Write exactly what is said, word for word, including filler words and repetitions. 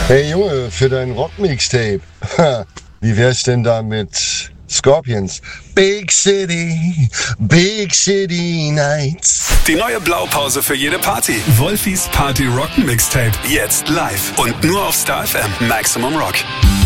Hey Junge, für dein Rock-Mixtape, wie wär's denn da mit Scorpions? Big City, Big City Nights. Die neue Blaupause für jede Party. Wolfis Party Rock Mixtape. Jetzt live und nur auf Star F M. Maximum Rock.